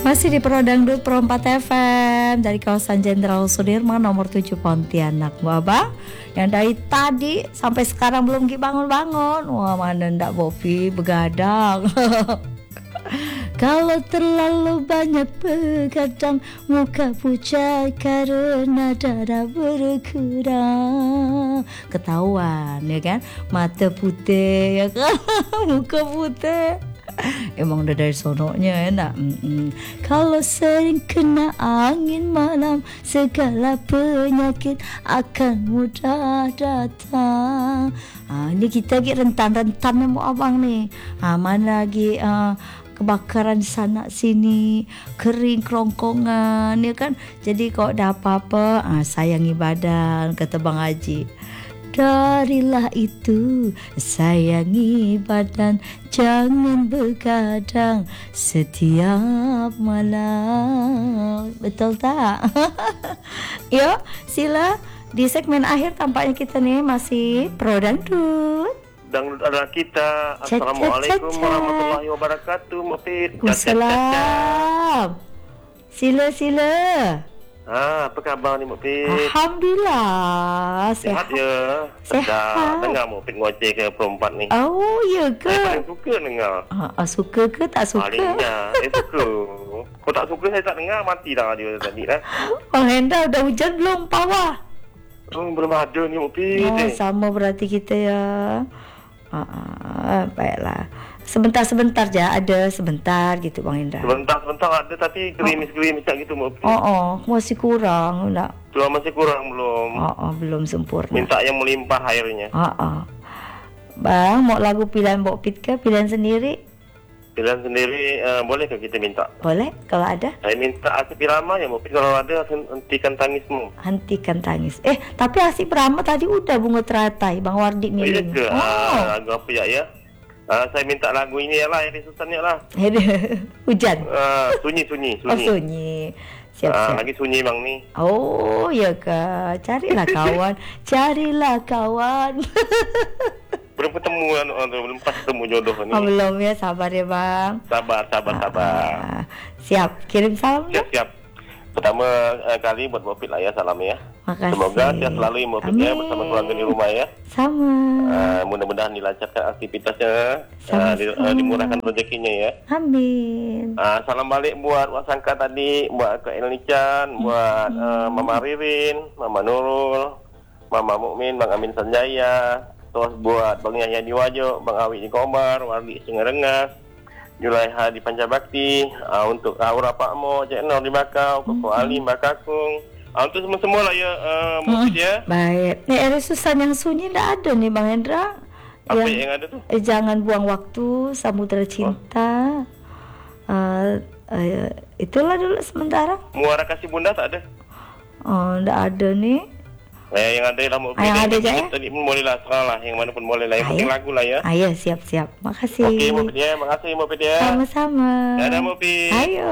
Masih di Pro Dangdut Pro 4 FM dari kawasan Jenderal Sudirman nomor 7 Pontianak, Abang. Yang dari tadi sampai sekarang belum bangun-bangun. Wah, mana ndak Bopi begadang. Kalau terlalu banyak begadang, muka pucat karena darah berkurang. Ketahuan ya kan, mata putih ya kan, muka putih. Emang udah dari sononya enak. Kalau sering kena angin malam, segala penyakit akan mudah datang. Ini kita lagi rentan-rentan mau abang nih. Mana lagi kebakaran sana sini, kering kerongkongan ya kan. Jadi kalau ada apa-apa, sayangi badan, kata Bang Haji. Darilah itu, sayangi badan, jangan begadang setiap malam. Betul tak? Yuk, sila. Di segmen akhir tampaknya kita nih masih Pro Dangdut. Dangdut adalah kita. Assalamualaikum warahmatullahi wabarakatuh. Waalaikumsalam. Sila. Apa khabar ni Mupit? Alhamdulillah. Sehat ya. Sehat. Dengar Mupit ngoceh ke perempat ni. Oh, ya ke? Saya paling suka dengar. Suka ke tak suka? Palingnya, saya suka. Kalau tak suka saya tak dengar, mati dah dia tadi lah. Oh, Hendra udah hujan belum Pawah? Belum ada ni Mupit. Sama berarti kita ya. Baiklah. Sebentar je ada sebentar gitu Bang Hendra. Sebentar ada tapi gerimis-gerimis tak gitu Mupit. Masih kurang enggak? Masih kurang belum. Belum sempurna. Minta yang melimpah airnya. Bang, mau lagu pilihan Mbok Pit ke? Pilihan sendiri? Pilihan sendiri boleh ke kita minta? Boleh, kalau ada. Saya minta Asif Irama ya Mupit, kalau ada hentikan tangismu. Hentikan tangis. Tapi Asif Irama tadi udah Bunga Teratai, Bang Wardi Miling. Iya ke? Lagu apa ya? Saya minta lagu ini ya lah, yang Susannya lah. Hujan. Sunyi. Sunyi. Siap. Lagi sunyi bang nih. Oh ya kak, carilah kawan. Belum ketemu belum pas ketemu jodoh nih. Belum ya, sabar ya bang. Sabar. Siap, kirim salam. Siap. Pertama kali buat Mopit lah ya, salam ya. Makasih. Semoga sehat selalu ya Mopit ya, bersama keluarga di rumah ya. Sama. Mudah-mudahan dilancarkan aktivitasnya, dimurahkan rezekinya ya. Amin. Salam balik buat Wak Sangka tadi, buat Kak Elnichan, buat Mama Ririn, Mama Nurul, Mama Mukmin, Bang Amin Sanjaya, terus buat Bang Yahya di Wajo, Bang Awi di Kobar, Wardi Sungai Rengas, Julaiha di Pancabakti, untuk Aura Pak Mo, Cik Nur di Bakau, Koko Ali, Mbak Kakung, untuk semua lah ya, Mufid ya. Baik. Nih ada Susan yang sunyi ndak ada nih Bang Hendra. Apa yang ada tuh? Jangan buang waktu, Samudra Cinta. Itulah dulu sementara. Muara Kasih Bunda tak ada? Ndak ada nih. Yang ada lah Mufid. Yang ada aja ya? Tadi pun boleh lah, sekarang lah, yang mana pun boleh lah. Yang penting lagu lah ya. Ayo, siap. Makasih. Oke Mufid ya, makasih Mufid ya. Sama-sama. Dadah Mufid. Ayo,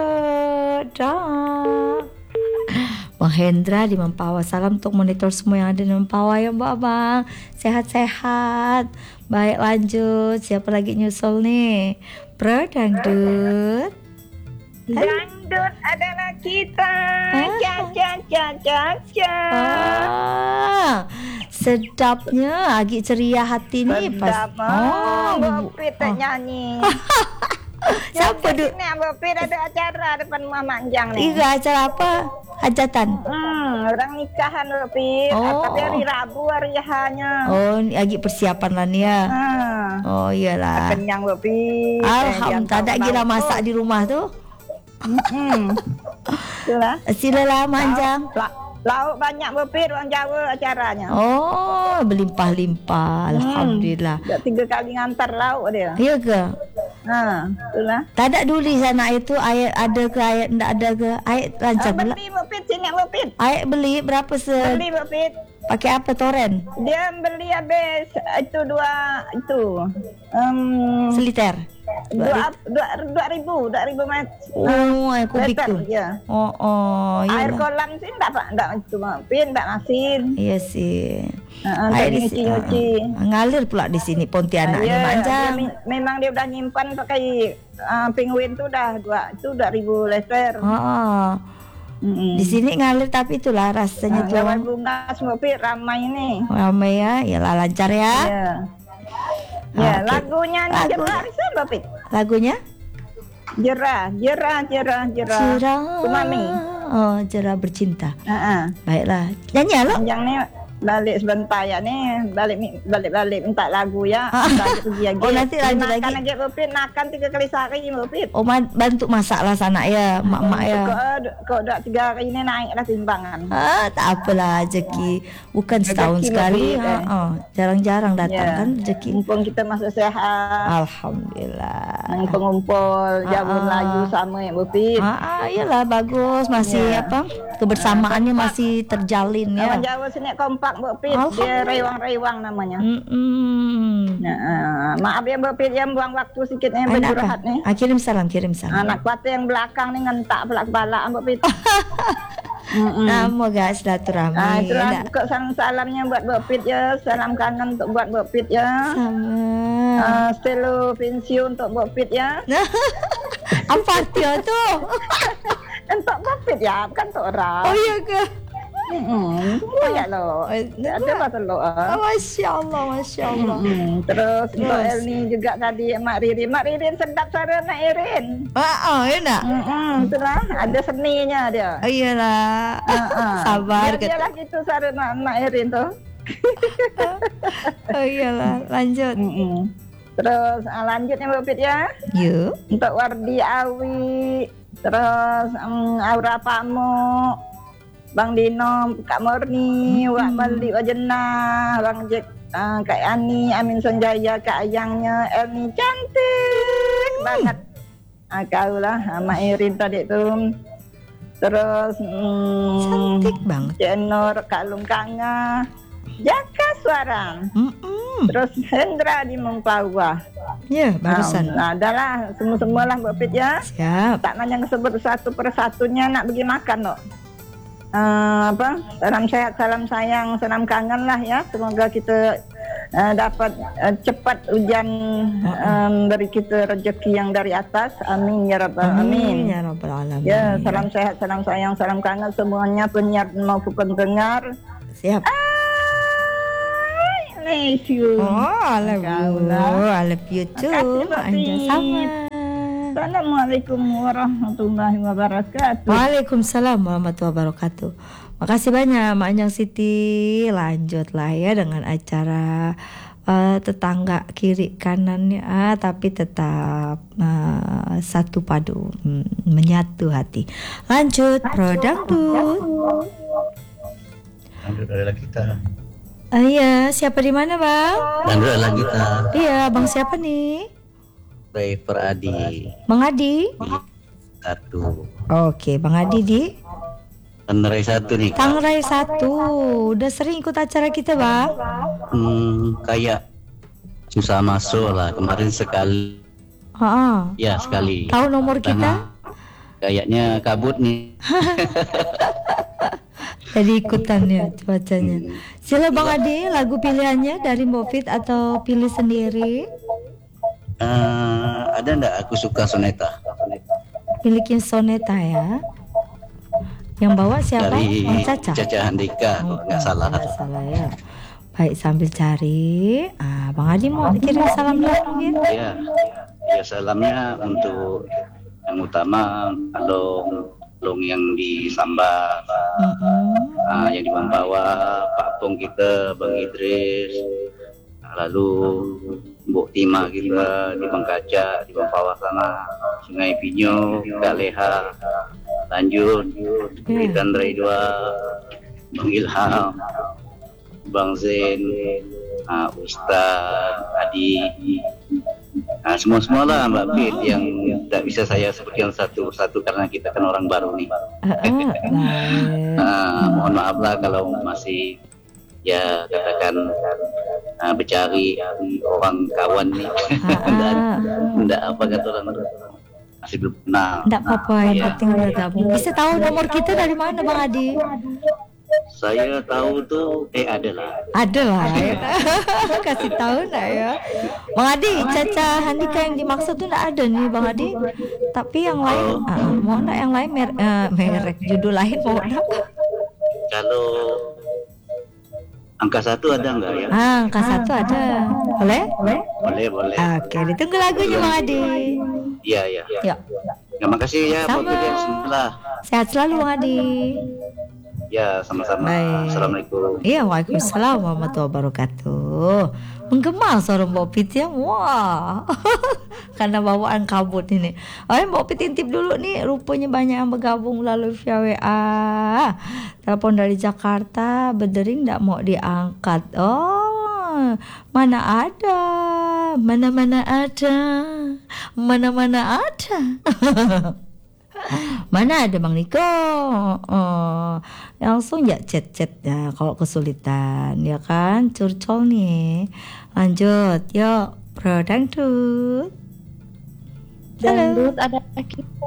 dah. Bang Hendra di Mempawah, salam untuk monitor semua yang ada di Mempawah ya Mbak Abang. Sehat-sehat. Baik, lanjut. Siapa lagi nyusul nih? Pro Dangdut. Dangdut adalah kita. Sedapnya, agak ceria hati ni. Sedap. Mopit tak nyanyi. Siapa tu? Ni Mopit ada acara depan Rumah Manjang ni. Iya, acara apa? Hajatan. Orang nikahan Mopit. Tapi hari Rabu hari hanya. Ni lagi persiapan lah ni ya. Iyalah. Kenyang Mopit. Alhamdulillah, tak ada gila masak di rumah tu. Itulah. Silalah Manjang. Lauk banyak Mopit, orang Jawa acaranya. Berlimpah-limpah. Alhamdulillah. Dah 3 kali ngantar lauk dia. Ya ke? Itulah. Tak ada dulu di sana itu ayat ada ke ayat tak ada ke? Ayat lancar pula. Beli Mopit, sini Mopit. Ayat beli berapa Beli Mopit. Pakai apa, torrent? Dia beli habis itu 2 itu. Seliter. 2.000 met. Air kubik tu. Ya. Air Iyalah. kolam sih enggak itu Mopit, enggak ngasin. Iya sih. Air nyuci. Ngalir pula di sini Pontianak ni Manjang. Memang dia udah nyimpan pakai Penguin tuh udah 1000 liter. Di sini ngalir tapi itulah rasanya tuh. Jawan bunga Smopit ramai ini. Ramai ya, lah lancar ya. Iya. Ya, Oke. lagunya nih jerah bisa Bapak. Lagunya? Jerah. Umami. Oh, jerah bercinta. Heeh. Baiklah. Nyanyi lo? Yang nih balik sebentar ya nih, balik minta lagu ya. Balik pergi lagi. Oh, nanti lanjut lagi. Makan lagi Bapak, makan 3 kali sehari Bapak. Oh, bantu masak lah sana ya, mak-mak ya. Kok udah 3 hari ini naiklah timbangan. Tak apalah rezeki. Bukan setahun Rezeki sekali. Bapak, Jarang-jarang datang Ya. kan rezeki. Mumpung kita masih sehat. Alhamdulillah. Pengumpul Jawa Melayu sama ya Bapak. Iyalah bagus, masih Ya. kebersamaannya masih terjalin ya. Orang Jawa sini kompak Bapak. Dia Alhamdulillah. rewang-rewang namanya. Nah, Maaf ya Bapak, yang buang waktu sedikitnya bercurhat nih. Kirim salam. Anak kuat yang belakang nih ngentak pelak-pelak Bapak. Semoga silaturahmi. Itulah kok salamnya buat Bapak ya. Salam kangen untuk buat Bapak ya. Sama. Stelo pensiun untuk Bapak ya. Apa dia tuh? Untuk Bapak ya, bukan untuk orang. Oh iya ke? Semua ya loh. Ada apa lo? Masya Allah. Terus untuk Elni juga tadi Mak Ririn sedap suara Mak Ririn. Enak. Itulah ada seninya dia. Oh iyalah. Sabar. Dia lah gitu suara Mak Ririn tuh. Oh iyalah. Lanjut. Terus lanjutnya Bapak ya. Yuk. Untuk Wardi Awi. Terus Aura Pamo. Bang Dino, Kak Murni, Wak Bali Wajena, Bang Jack, Kak Ani, Amin Sanjaya, Kak Ayangnya, Elni cantik banget. Kau lah, Mak Irin tadi tuh. Terus Cantik banget. Jenor, Kak Lungkanga, Jaka Suara. Terus Hendra di Mempawah. Ya, barusan. Adalah semua-semualah Bapak ya. Siap. Tak nanya sebut satu persatunya nak bagi makan loh. Salam sehat, salam sayang, salam kangen lah ya. Semoga kita dapat cepat hujan beri kita rezeki yang dari atas. Amin ya rabbal alamin. Ya rabbal alamin. Ya, salam sehat, salam sayang, salam kangen semuanya penyiar maupun pendengar. Siap. I love you. I love you too. Makasih, Mbak Anja Pi. sama. Assalamualaikum warahmatullahi wabarakatuh. Waalaikumsalam warahmatullahi wabarakatuh. Makasih banyak Mak Anjang Siti. Lanjutlah ya dengan acara tetangga kiri kanannya tapi tetap satu padu, menyatu hati. Lanjut Prodangdut. Lanjut adalah kita. Iya, siapa di mana Bang? Lanjut adalah kita. Iya, Bang siapa nih? Driver Adi. Bang Adi. 1. Oke, Bang Adi di Tangerai 1 nih. Kak. Tangerai 1. Udah sering ikut acara kita, Bang? Kayak susah masuk lah. Kemarin sekali. Ya, sekali. Tahu nomor kita? Kayaknya kabut nih. Jadi ikutan ya cuacanya. Sila Bang Adi, lagu pilihannya dari Mofit atau pilih sendiri? Ada enggak aku suka soneta? Milikin soneta ya. Yang bawa siapa? Dari Bang Caca? Caca Handika, nggak salah. Nggak salah ya. Baik, sambil cari. Bang Adi mau kirim salam dulu mungkin? Ya, salamnya untuk yang utama Long yang di Samba, yang di Mambawa, Pak Pong kita, Bang Idris, lalu Mbok Tima kita di Bangkaca, di Mambawa sana, Sungai Pinyo, Kak Leha, lanjut Ritan Raidwa, Bang Ilham, Bang Zain, Ustaz Adi, semua lah Mbak Pit yang tidak bisa saya sebutkan satu-satu karena kita kan orang baru nih. Mohon maaf lah kalau masih ya katakan bercari orang kawan nih. Tidak apa kata orang masih belum kenal. Tidak apa-apa, yang penting udah gabung. Bisa tahu nomor kita dari mana Bang Adi? Saya tahu tuh ada lah ya. Kasih tahu enggak ya? Bang Adi, Caca Handika yang dimaksud tuh enggak ada nih Bang Adi. Tapi yang lain, mau enggak yang lain merek judul lain mau enggak? Kalau angka 1 ada enggak ya? Angka 1 ada. Boleh? Boleh. Oke, ditunggu lagunya Bang Adi. Iya. Yuk. Ya, makasih ya buat Sama. kalian semua. Sehat selalu Bang Adi. Ya, sama-sama. Baik. Assalamualaikum. Iya, waalaikumsalam warahmatullahi wabarakatuh. Menggema suara Mbak Pit ya, wah. Karena bawaan kabut ini. Mbak Pit intip dulu nih, rupanya banyak yang bergabung melalui via WA. Telepon dari Jakarta, berdering nggak mau diangkat. Oh, mana ada, mana ada. Mana ada Bang Niko? Langsung ya chat ya kalau kesulitan ya kan, curcol nih. Lanjut, yuk Bro Dangdut. Dangdut ada kita.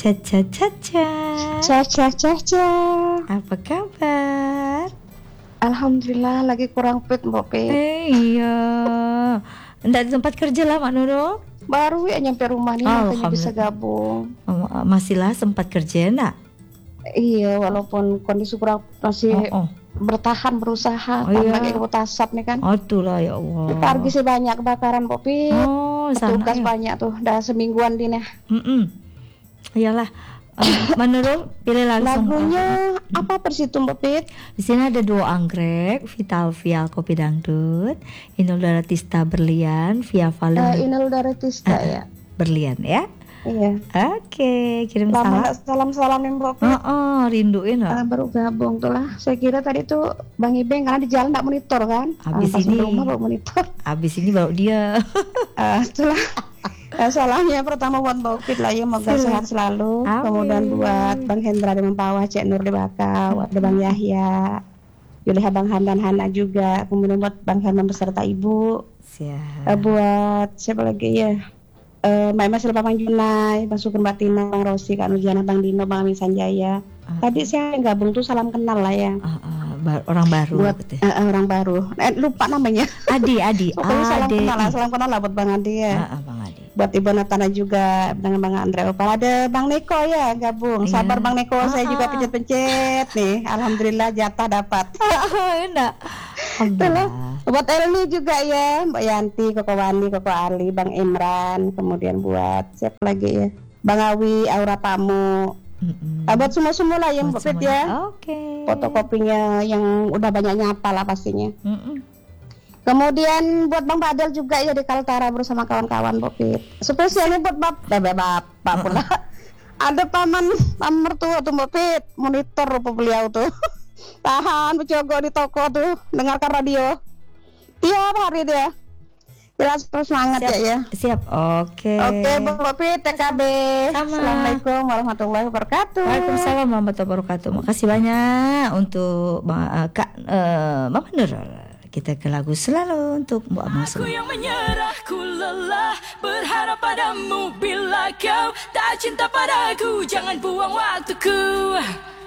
Caca. Apa kabar? Alhamdulillah lagi kurang fit Mbak Pe. Iya. Nggak di tempat kerja lah Mak Nurul? Baru ya nyampe rumah nih makanya bisa gabung. Masihlah sempat kerja enggak? Iya, walaupun kondisi kurang masih bertahan berusaha. Lagi asap nih kan. Aduh lah ya Allah. Pagi sih banyak kebakaran Popi. Tugas banyak tuh, udah semingguan di nih. Iyalah. Menurut pilih langsung lagunya apa persitu Mbak Pit? Di sini ada duo anggrek, Vital Vial Kopi Dangdut, Inul Daratista Berlian, Via Valen Inul Daratista ya. Berlian ya. Iya. Oke, kirim salam nih Mbak Pit. Rinduin loh. Baru gabung tuh lah. Saya kira tadi tuh Bang Ibeng karena di jalan nggak monitor kan. Abis ini rumah baru monitor. Abis ini baru dia. Setelah salahnya pertama buat Mbak Pit lah ya, semoga sehat selalu. Kemudian buat Bang Hendra di Mempawah, Cek Nur di Bakau, ada Bang Yahya, Yuliha Bang Handan Hana juga. Kemudian buat Bang Herman beserta Ibu. Siap. Buat siapa lagi ya? Mbak Mas Silva, Bang Junai, Bang Sugeng Batina, Bang Rosi, Kak Nurjana, Bang Dino, Bang Amin Sanjaya. Tadi saya yang gabung tuh salam kenal lah ya. Orang baru. Buat orang baru. Lupa namanya. Adi. Pokoknya salam kenal lah buat Bang Adi ya. Bang Adi. Buat Ibu Natana juga dengan Bang Andre Opal. Ada Bang Neko ya gabung. Sabar Bang Neko, saya juga pencet-pencet nih. Alhamdulillah jatah dapat. Enak. Buat Elni juga ya, Mbak Yanti, Koko Wani, Koko Ali, Bang Imran. Kemudian buat siapa lagi ya? Bang Awi, Aura Pamu. Buat semua lah yang Mbak Pit ya. Oke. Fotokopinya yang udah banyak nyapa lah pastinya. Kemudian buat Bang Badel juga ya di Kaltara bersama kawan-kawan Mbak Pit. Spesialnya buat bapak pula. Ada paman mertua tuh Mbak Pit, monitor rupa beliau tuh. Tahan bercogok di toko tuh, dengarkan radio. Tiap hari dia. Jelas terus semangat ya. Siap. Oke. Oke, Mbak Pit, TKB. Assalamualaikum warahmatullahi wabarakatuh. Waalaikumsalam warahmatullahi wabarakatuh. Makasih banyak untuk Kak Mama Nurul. Kita ke lagu selalu untuk Mbak Amus. Aku yang menyerah, ku lelah berharap padamu. Bila kau tak cinta padaku, jangan buang waktuku.